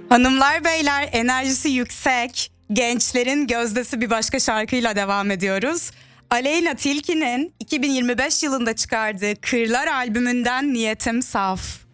Hanımlar beyler, enerjisi yüksek, gençlerin gözdesi bir başka şarkıyla devam ediyoruz. Aleyna Tilki'nin 2025 yılında çıkardığı Kırlar albümünden Niyetim Saf.